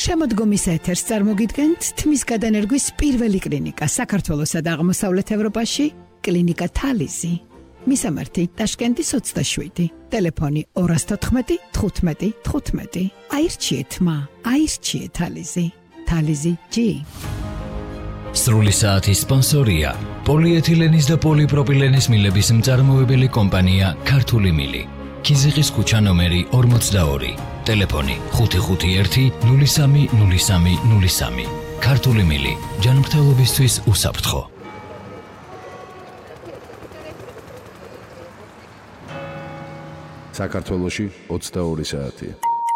შემოდგომის ეთერს წარმოგიდგენთ თმის გადანერგვის პირველი კლინიკა საქართველოსა და აღმოსავლეთ ევროპაში, კლინიკა თალიზი. მისამართი ტაშკენტის 27, ტელეფონი 214 15 15. აირჩიეთ აირჩიეთ თალიზი. თალიზი G. სრული საათის სპონსორია პოლიეთილენის და პოლიპროპილენის მილების მწარმოებელი კომპანია ქართული მილი. ქიზიყის ქუჩა ნომერი 42, ტელეფონი 551 03 03 03. ქართული მილი, ჯანმრთელობისთვის უსაფრთხო. საქართველოში 22 საათია.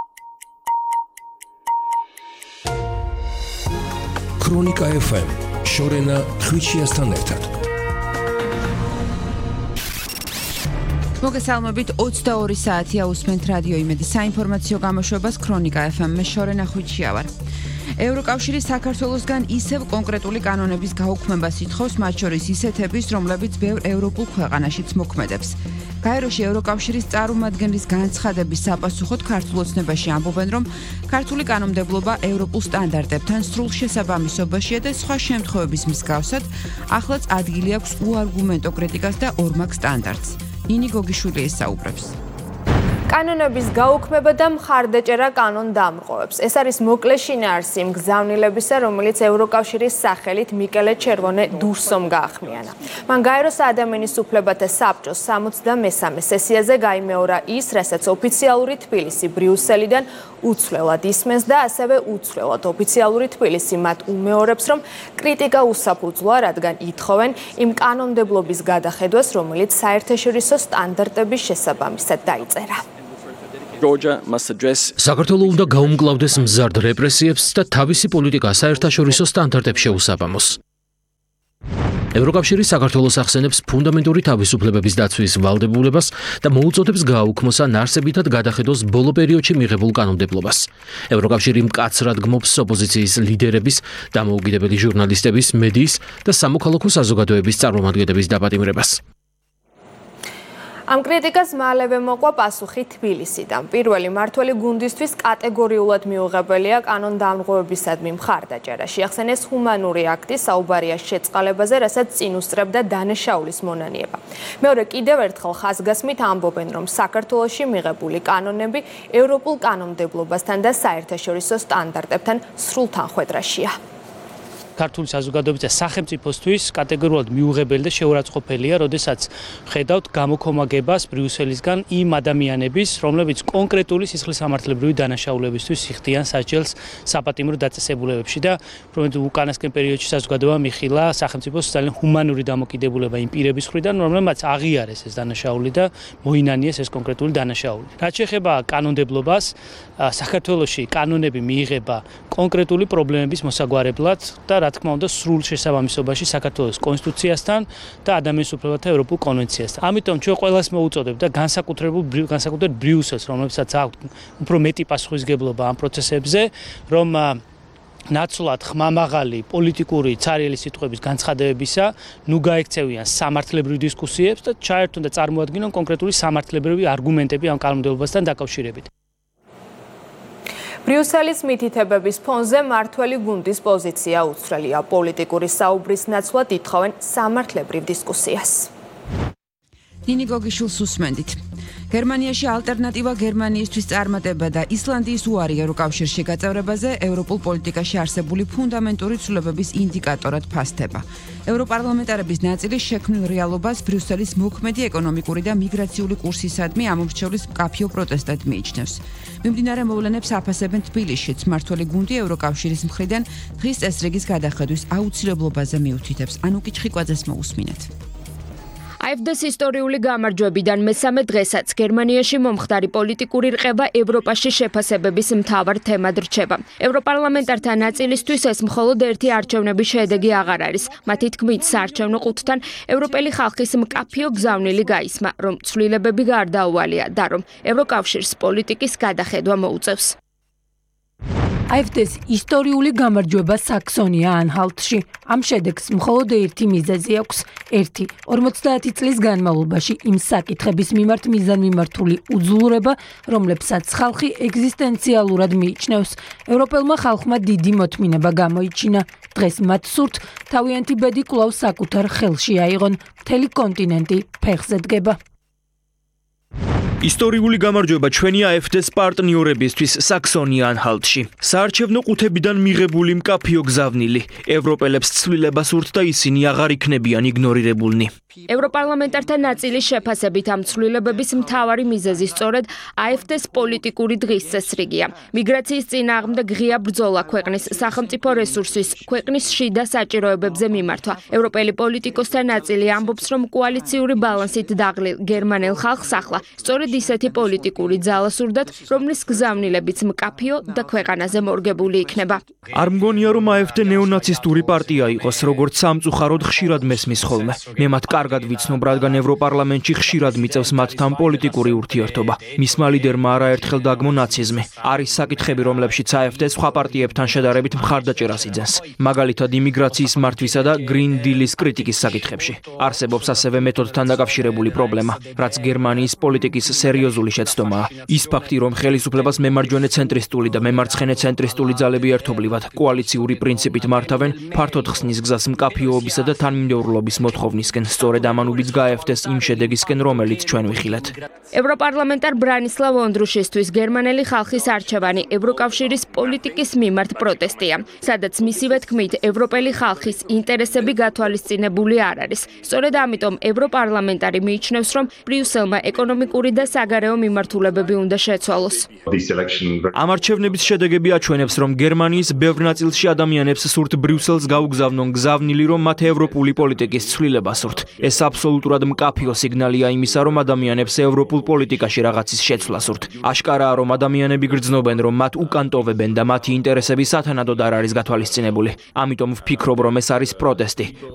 ქრონიკა FM, შორენა ხვიჩიასთან ერთად. მოგესალმებით, 22 საათია უსმენთ რადიო იმედი საინფორმაციო გამოშვებას ქრონიკა FM, მე შორენა ხვიჩია ვარ. ევროკავშირი საქართველოსგან ისევ კონკრეტული კანონების გაუქმებას ითხოვს, მათ შორის ისეთების, რომლებიც ბევრ ევროპულ ქვეყანაშიც მოქმედებს. გაეროში ევროკავშირის წარმომადგენლის განცხადების საპასუხოდ ქართულ ოცნებაში ამბობენ, რომ ქართული კანონმდებლობა ევროპულ სტანდარტებთან სრულ შესაბამისობაშია და სხვა შემთხვევების მსგავსად, ახლაც ადგილი აქვს უარგუმენტო კრიტიკას და ორმაგ სტანდარტს. ნინი გოგიშვილი ესაუბრებს. კანონების გაუქმება და მხარდაჭერა კანონდამრღვევებს. ეს არის მოკლე შინაარსი მგზავნილებისა, რომელიც ევროკავშირის სახელით მიკელე ჩერვონე დურსომ გაახმიანა. მან გაეროს ადამიანის უფლებათა საბჭოს 63 სესიაზე გაიმეორა ის, რასაც ოფიციალური თბილისი ბრიუსელიდან უცვლელად ისმენს და ასევე უცვლელად ოფიციალური თბილისი მათ უმეორებს, რომ კრიტიკა უსაფუძვლოა, რადგან ითხოვენ იმ კანონმდებლობის გადახედვას, რომელიც საერთაშორისო სტანდარტების შესაბამისად დაიწერა. საქართველო უნდა გაუმკლავდეს მზარდ რეპრესიებს და თავისი პოლიტიკა საერთაშორისო სტანდარტებს შეუსაბამოს. ევროკავშირი საქართველოს ახსენებს ფუნდამენტური თავისუფლებების დაცვის ვალდებულებას და მოუწოდებს გააუქმოს ან არსებითად გადახედოს ბოლო პერიოდში მიღებულ კანონმდებლობას. ევროკავშირი მკაცრად გმობს ოპოზიციის ლიდერების, დამოუკიდებელი ჟურნალისტების, მედიის და სამოქალაქო საზოგადოების წარმომადგენლების დაპატიმრებას. ამ კრიტიკას მალევე მოყვა პასუხი თბილისიდან. პირველი მმართველი გუნდისთვის კატეგორიულად მიუღებელია კანონდამრღვევებისადმი მხარდაჭერა. შეახსენეს ჰუმანური აქტი, საუბარია შეწყალებაზე, რასაც წინ უსწრებდა დანაშაულის მონანიება. მეორე კიდევ ერთხელ ხაზგასმით ამბობენ, რომ საქართველოში მიღებული კანონები ევროპულ კანონმდებლობასთან და საერთაშორისო სტანდარტებთან სრულ თანხვედრაშია. ქართული საზოგადოების და სახელმწიფოსთვის კატეგორიულად მიუღებელი და შეურაცხყოფელია, როდესაც ხედავთ გამოქომაგებას ბრიუსელისგან იმ ადამიანების, რომლებიც კონკრეტული სისხლისამართლებრივი დანაშაულებისთვის იხდიან სასჯელს საპატიმრო დაწესებულებებში და უკანასკენ პერიოდში საზოგადოება მიხილა სახელმწიფოს ძალიან ჰუმანური დამოკიდებულება იმ პირების მხრიდან, რომლებმაც აღიარეს ეს დანაშაული და მოინანიეს ეს კონკრეტული დანაშაული. რაც შეეხება კანონმდებლობას, საქართველოში კანონები მიიღება კონკრეტული პრობლემების მოსაგვარებლად და რა თქმა უნდა სრულ შესაბამისობაში საქართველოს კონსტიტუციასთან და ადამიანის უფლებათა ევროპულ კონვენციასთან. ამიტომ ჩვენ ყველას მოუწოდებთ და განსაკუთრებით ბრიუსელს, რომლებსაც აქვს უფრო მეტი პასუხისგებლობა ამ პროცესებზე, რომ ნაცვლად ხმამაღალი პოლიტიკური ცარიელი სიტყვების განცხადებებისა, ნუ გაექცევიან სამართლებრივ დისკუსიებს და ჩაერთონ და წარმოადგინონ კონკრეტული სამართლებრივი არგუმენტები ამ კანონმდებლობასთან დაკავშირებით. ბრიუსელის მითითებების ფონზე მმართველი გუნდის პოზიცია უცვლელია. პოლიტიკური საუბრის ნაცვლად ითხოვენ სამართლებრივ დისკუსიას. ნინი გოგიშვილს უსმენდით. გერმანიაში ალტერნატივა გერმანიისთვის წარმატება და ისლანდიის უარი ევროკავშირში გაწევრებაზე ევროპულ პოლიტიკაში არსებული ფუნდამენტური ცვლილებების ინდიკატორად ფასდება. ევროპარლამენტარების ნაწილი შექმნილ რეალობას ბრიუსელის მოქმედი ეკონომიკური და მიგრაციული კურსისადმი ამომრჩევლის მკაფიო პროტესტად მიიჩნევს. მიმდინარე მოვლენებს აფასებენ თბილისშიც. მმართველი გუნდი ევროკავშირის მხრიდან დღის წესრიგის გადახედვის აუცილებლობაზე მიუთითებს. ანუკი ჩხიკვაძეს მოусმინეთ. AfD-ს ისტორიული გამარჯვებიდან მესამე დღესაც გერმანიაში მომხდარი პოლიტიკური რყევა ევროპაში შეფასებების მთავარ თემად რჩება. ევროპარლამენტართა ნაწილისთვის ეს მხოლოდ ერთი არჩევნების შედეგი აღარ არის. მათი თქმით, საარჩევნო ყუთთან ევროპელი ხალხის მკაფიო გზავნილი გაისმა, რომ ცვლილებები გარდაუვალია და რომ ევროკავშირს პოლიტიკის გადახედვა მოუწევს. AfD-ს ისტორიული გამარჯვება საქსონია-ანჰალტში. ამ შედეგს მხოლოდ ერთი მიზეზი აქვს. 50 წლის განმავლობაში იმ საკითხების მიმართ მიზანმიმართული უძლურება, რომლებსაც ხალხი ეგზისტენციალურად მიიჩნევს. ევროპელმა ხალხმა დიდი მოთმინება გამოიჩინა. დღეს მათ სურთ თავიანთი ბედი კვლავ საკუთარ ხელში აიღონ. მთელი კონტინენტი ფეხზე დგება. ისტორიული გამარჯვება ჩვენია AfD-ს პარტნიორებისთვის საქსონია-ანჰალტში. საარჩევნო ყუთებიდან მიღებული მკაფიო გზავნილი. ევროპელებს ცვლილებას ურთ და ისინი აღარ იქნებიან იგნორირებულნი. ევროპარლამენტართა ნაწილის შეფასებით ამ ცვლილებების მთავარი მიზეზი სწორედ AfD-ს პოლიტიკური დღის წესრიგია. მიგრაციის წინააღმდეგ ღია ბრძოლა ქვეყნის სახელმწიფო რესურსის, ქვეყნის შიდა საჭიროებებზე მიმართვა. ევროპელი პოლიტიკოსთა ნაწილი ამბობს, რომ კოალიციური ბალანსით დაღლილ გერმანელ ხალხს ახლა სწორედ ისეთი პოლიტიკური ძალა სურდათ, რომლის გზავნილებიც მკაფიო და ქვეყანაზე მორგებული იქნება. არ მგონია, რომ AfD ნეონაცისტური პარტია იყოს, როგორც სამწუხაროდ ხშირად მესმის ხოლმე. მე მათ კარგად ვიცნობ, რადგან ევროპარლამენტში ხშირად მიწევს მათთან პოლიტიკური ურთიერთობა. მისმა ლიდერმა არაერთხელ დაგმო ნაციზმი. არის საკითხები, რომლებშიც AfD სხვა პარტიებთან შედარებით მხარდაჭერას იძენს. მაგალითად, იმიგრაციის მართვისა და Green Deal-ის კრიტიკის საკითხებში. არსებობს ასევე მეთოდთან დაკავშირებული პრობლემა, რაც გერმანიის პოლიტიკის სერიოზული შეცდომაა. ის ფაქტი, რომ ხელისუფლებას მემარჯვენე ცენტრისტული და მემარცხენე ცენტრისტული ძალები ერთობლივად კოალიციური პრინციპით მართავენ, ფართოდ ხსნის გზას მკაფიობისა და თანმიმდევრულობის მოთხოვნისკენ. სწორედ ამან უბიძგა AfD-ს იმ შედეგისკენ, რომელიც ჩვენ ვიხილეთ. ევროპარლამენტარ ბრანისლავ ვონდრუშისთვის გერმანელი ხალხის არჩევანი ევროკავშირის პოლიტიკის მიმართ პროტესტია, სადაც მისივე თქმით ევროპელი ხალხის ინტერესები გათვალისწინებული არ არის. სწორედ ამიტომ ევროპარლამენტარი მიიჩნევს, რომ ბრიუსელმა ეკონომიკური და საგარეო მიმართულებები უნდა შეცვალოს. ამ არჩევნების შედეგები აჩვენებს, რომ გერმანიის ბევრ ნაწილში ადამიანებს სურთ ბრიუსელს გაუგზავნონ გზავნილი, რომ მათ ევროპული პოლიტიკის ცვლილება სურთ. ეს აბსოლუტურად მკაფიო სიგნალია იმისა, რომ ადამიანებს ევროპულ პოლიტიკაში რაღაცის შეცვლა სურთ. აშკარაა, რომ ადამიანები გრძნობენ, რომ მათ უკანტოვებენ და მათი ინტერესები სათანადოდ არ არის გათვალისწინებული. ამიტომ ვფიქრობ, რომ ეს არის პროტესტი.